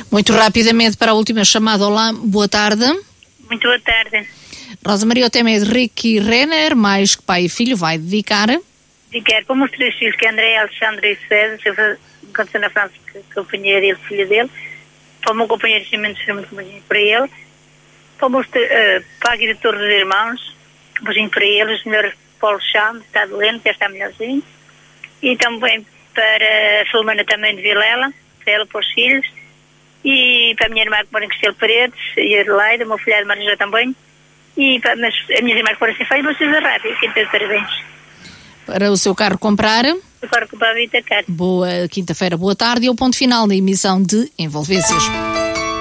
Muito rapidamente para a última chamada. Olá, boa tarde. Muito boa tarde. Rosa Maria, o tema é de Ricky Renner, mais que pai e filho, vai dedicar? Dedicar para os 3 filhos, que é André, Alexandre e César, aconteceu na França, companheiro dele, filho dele, para o meu companheiro de cimento, para ele, para a diretora dos irmãos, um beijinho para eles, o melhor Paulo Chão, está doente, já está melhorzinho, e também para a Filomena também de Vilela, para ela, para os filhos, e para a minha irmã que mora em Castelo Paredes, e a Adelaide, o meu filho de Marija também, e para as minhas irmãs que foram assim feitas, vocês da rádio, quinta de parabéns. Para o seu carro comprar? O carro comprar a Vita Car. Boa quinta-feira, boa tarde, e o ponto final da emissão de Envolvências.